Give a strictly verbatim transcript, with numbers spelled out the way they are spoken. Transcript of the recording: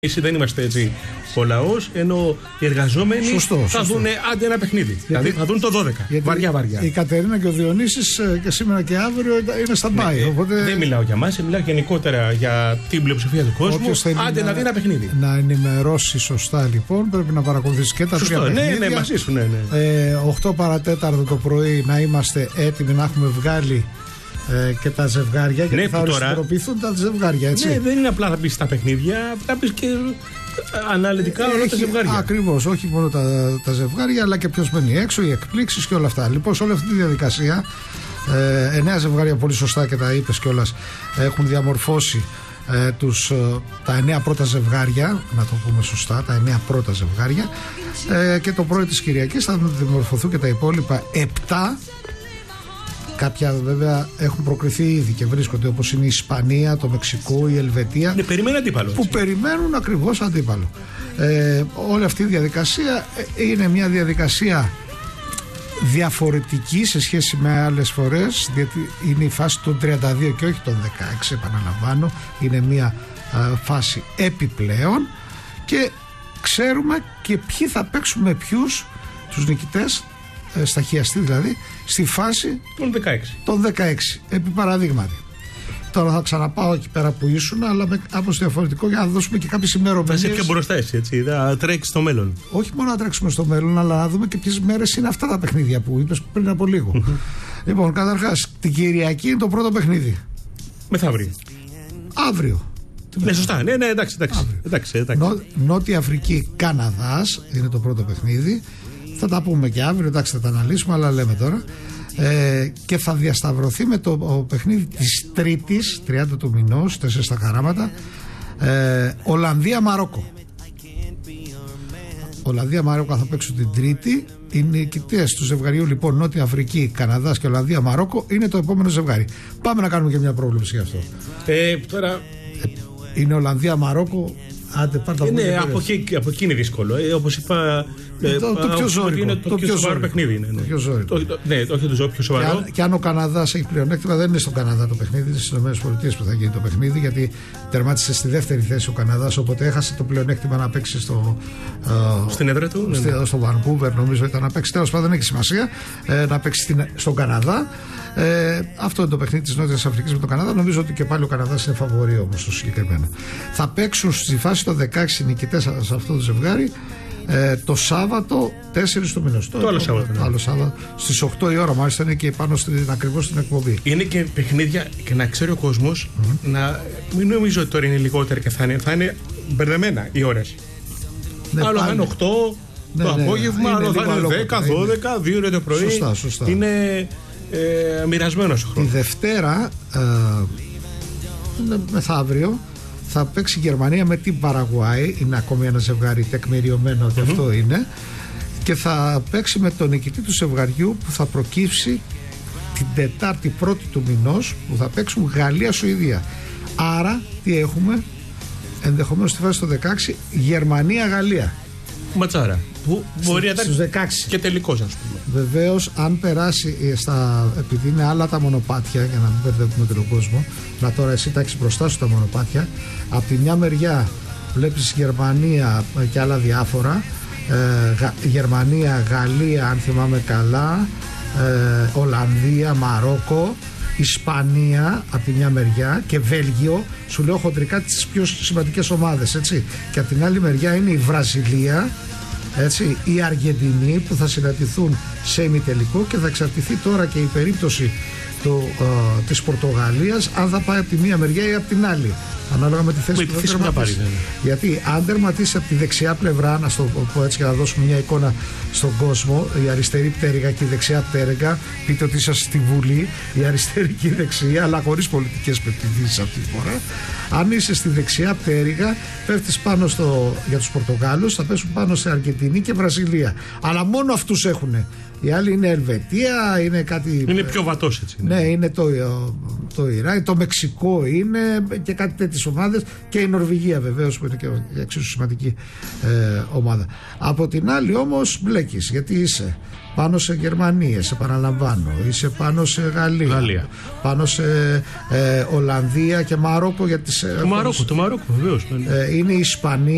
Εσύ δεν είμαστε έτσι ο λαός, ενώ οι εργαζόμενοι σωστό, θα σωστό. δουν άντε ένα παιχνίδι. Γιατί, δηλαδή θα δουν το δώδεκα. Βαριά, βαριά. Η Κατερίνα και ο Διονύσης και σήμερα και αύριο είναι στα μπάι. Ναι, οπότε... Δεν μιλάω για μας, μιλάω γενικότερα για την πλειοψηφία του κόσμου. Άντε να, να δει ένα παιχνίδι. Να ενημερώσει σωστά λοιπόν, πρέπει να παρακολουθήσει και τα σωστό, τρία ναι, παιχνίδια. Ναι, μαζί σου, ναι, ναι. Ε, οκτώ παρατέταρτο το πρωί να είμαστε έτοιμοι να έχουμε βγάλει. Ε, και τα ζευγάρια, ναι, γιατί θα οριστικοποιηθούν τα ζευγάρια, έτσι. Ναι, δεν είναι απλά να πεις τα παιχνίδια, θα πεις και αναλυτικά όλα τα ζευγάρια. Ακριβώς, όχι μόνο τα, τα ζευγάρια, αλλά και ποιος μένει έξω, οι εκπλήξεις και όλα αυτά. Λοιπόν, σε όλη αυτή τη διαδικασία, ε, εννέα ζευγάρια, πολύ σωστά και τα είπες κιόλας, έχουν διαμορφώσει ε, τους, ε, τα εννέα πρώτα ζευγάρια, να το πούμε σωστά, τα εννέα πρώτα ζευγάρια, ε, και το πρωί της Κυριακής θα δημορφωθούν και τα υπόλοιπα επτά. Κάποια βέβαια έχουν προκριθεί ήδη και βρίσκονται, όπως είναι η Ισπανία, το Μεξικό, η Ελβετία. Ναι, περιμένουν αντίπαλο. Που περιμένουν ακριβώς αντίπαλο. Ε, όλη αυτή η διαδικασία είναι μια διαδικασία διαφορετική σε σχέση με άλλες φορές, γιατί είναι η φάση των τριάντα δύο και όχι των δεκαέξι, επαναλαμβάνω. Είναι μια α, φάση επιπλέον και ξέρουμε και ποιοι θα παίξουν με ποιους, τους νικητές, στα χιαστή δηλαδή, στη φάση των δεκαέξι. Των δεκαέξι, επί παραδείγματι. Τώρα θα ξαναπάω εκεί πέρα που ήσουν, αλλά με κάπως διαφορετικό, για να δώσουμε και κάποιες ημερομηνίες. Θα είσαι πιο μπροστά εσύ, έτσι, θα τρέξεις στο μέλλον. Όχι μόνο να τρέξουμε στο μέλλον, αλλά να δούμε και ποιες μέρες είναι αυτά τα παιχνίδια που είπες πριν από λίγο. Λοιπόν, καταρχάς, την Κυριακή είναι το πρώτο παιχνίδι. Μεθαύριο. Αύριο. Ναι, σωστά. Ναι, ναι, εντάξει, εντάξει. εντάξει, εντάξει. Νό, Νότια Αφρική, Καναδάς είναι το πρώτο παιχνίδι. Θα τα πούμε και αύριο, εντάξει, θα τα αναλύσουμε, αλλά λέμε τώρα. Ε, και θα διασταυρωθεί με το ο παιχνίδι της Τρίτης, τριάντα του μηνός, τέσσερα στα χαράματα, ε, Ολλανδία-Μαρόκο. Ολλανδία-Μαρόκο θα παίξουν την Τρίτη. Οι νικητές του ζευγαριού λοιπόν Νότια Αφρική, Καναδάς και Ολλανδία-Μαρόκο είναι το επόμενο ζευγάρι. Πάμε να κάνουμε και μια πρόβλεψη γι' αυτό. Ε, τώρα... ε, είναι Ολλανδία-Μαρόκο. Άντε, πάρτα ε, ναι, από εκεί, από εκεί είναι δύσκολο. Ε, όπως είπα, ε, το, το πιο ζώρικο. Είναι το, το πιο, πιο σοβαρό παιχνίδι. Είναι, ναι. Το πιο ζώρικο. Το, το, ναι, όχι το πιο σοβαρό. Και αν, και αν ο Καναδάς έχει πλεονέκτημα, δεν είναι στον Καναδά το παιχνίδι, είναι στις ΗΠΑ που θα γίνει το παιχνίδι, γιατί τερμάτισε στη δεύτερη θέση ο Καναδάς, οπότε έχασε το πλεονέκτημα να παίξει στο. Ε, στην έδρα του. Στο, ναι, ναι. στο Vancouver, νομίζω ήταν να παίξει. Τέλος πάντων, δεν έχει σημασία ε, να παίξει στην, στον Καναδά. Ε, αυτό είναι το παιχνίδι της Νότιας Αφρικής με τον Καναδά. Νομίζω ότι και πάλι ο Καναδάς είναι φαβορί όμως στο συγκεκριμένο. Θα παίξουν στη φάση των δεκαέξι νικητές σε αυτό το ζευγάρι ε, το Σάββατο τέσσερις του μηνός. Το, το άλλο Σάββατο. Το ναι. άλλο Σάββατο στις οκτώ η ώρα, μάλιστα είναι και πάνω στην, ακριβώς στην εκπομπή. Είναι και παιχνίδια και να ξέρει ο κόσμος mm-hmm. να μην νομίζω ότι τώρα είναι λιγότερα και θα είναι, θα είναι μπερδεμένα οι ώρες. Ναι, άλλο θα είναι οκτώ ναι, το ναι, απόγευμα, ναι, άλλο θα είναι δέκα, δώδεκα, δύο ώρα το πρωί. Σωστά, σωστά. Είναι ε, μοιρασμένος ο χρόνος. Τη Δευτέρα, ε, μεθαύριο, θα παίξει η Γερμανία με την Παραγουάη. Είναι ακόμη ένα ζευγάρι τεκμηριωμένο ότι mm-hmm. αυτό είναι. Και θα παίξει με τον νικητή του ζευγαριού που θα προκύψει την Τετάρτη πρώτη του μηνός, που θα παίξουν Γαλλία-Σουηδία. Άρα τι έχουμε? Ενδεχομένως στη φάση το δεκαέξι Γερμανία-Γαλλία. Ματσάρα. Που μπορεί να ήταν δεκαέξι. Και τελικός, ας πούμε. Βεβαίως, αν περάσει στα, επειδή είναι άλλα τα μονοπάτια, για να μην μπερδεύουμε τον κόσμο, να τώρα εσύ τα έχεις μπροστά σου τα μονοπάτια. Από τη μια μεριά βλέπεις Γερμανία και άλλα διάφορα. Ε, Γα, Γερμανία, Γαλλία, αν θυμάμαι καλά, ε, Ολλανδία, Μαρόκο, Ισπανία από τη μια μεριά και Βέλγιο, σου λέω χοντρικά τις πιο σημαντικές ομάδες, έτσι. Και από την άλλη μεριά είναι η Βραζιλία, έτσι, η Αργεντινή, που θα συναντηθούν σε ημιτελικό, και θα εξαρτηθεί τώρα και η περίπτωση του, uh, της Πορτογαλίας αν θα πάει από τη μία μεριά ή από την άλλη, ανάλογα με τη θέση που θα τερματίσει. Ναι. Γιατί αν τερματίσει από τη δεξιά πλευρά, να στο πω έτσι για να δώσουμε μια εικόνα στον κόσμο, η αριστερή πτέρυγα και η δεξιά πτέρυγα, πείτε ότι είσαστε στη Βουλή, η αριστερή και η δεξιά, αλλά χωρίς πολιτικές πεπιθήσεις αυτή τη φορά. Αν είσαι στη δεξιά πτέρυγα, πέφτεις πάνω στο, για τους Πορτογάλους, θα πέσουν πάνω σε Αργεντινή και Βραζιλία. Αλλά μόνο αυτούς έχουνε. Η άλλη είναι Ελβετία, είναι κάτι. Είναι πιο βατός, έτσι. Ναι, ναι, είναι το, το Ιράκ, το Μεξικό είναι και κάτι τέτοιες ομάδες, και η Νορβηγία βεβαίως που είναι και εξίσου σημαντική ε, ομάδα. Από την άλλη όμως μπλέκεις, γιατί είσαι πάνω σε Γερμανίες, επαναλαμβάνω, είσαι πάνω σε Γαλλία, Γαλλία. πάνω σε ε, Ολλανδία και Μαρόκο. Για τις, το Μαρόκο, το Μαρόκο βεβαίως. Ε, είναι η Ισπανία.